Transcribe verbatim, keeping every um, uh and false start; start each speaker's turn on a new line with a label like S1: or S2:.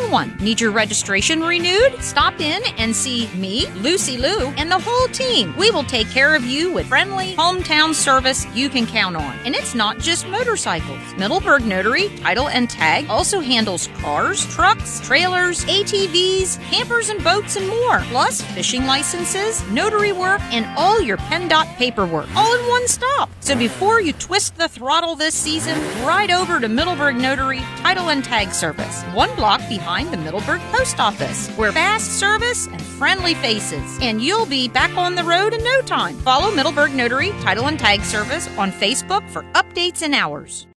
S1: own one. Need your registration renewed? Stop in and see me, Lucy Lou, and the whole team. We will take care of you with friendly, hometown service you can count on. And it's not just motorcycles. Middleburg Notary Title and Tag also handles cars, trucks, trailers, A T Vs, campers and boats, and more. Plus fishing licenses, notary work, and all your PennDOT paperwork, all in one stop. So before you twist the throttle this season, ride over to Middleburg Notary Title and Tag Service, one block behind the Middleburg Post Office, where fast service and friendly faces, and you'll be back on the road in no time. Follow Middleburg Notary Title and Tag Service on Facebook for updates and hours.